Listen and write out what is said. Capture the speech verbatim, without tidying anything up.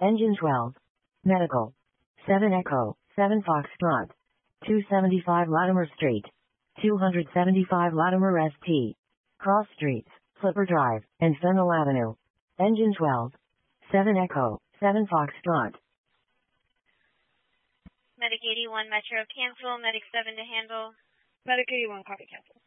Engine twelve. Medical. seven Echo, seven Foxtrot. two seventy-five Latimer Street. two seventy-five Latimer S T. Cross Streets, Flipper Drive, and Fennell Avenue. Engine twelve. seven Echo, seven Foxtrot. Medic eighty-one Metro cancel, Medic seven to handle. Medic eighty-one copy cancel.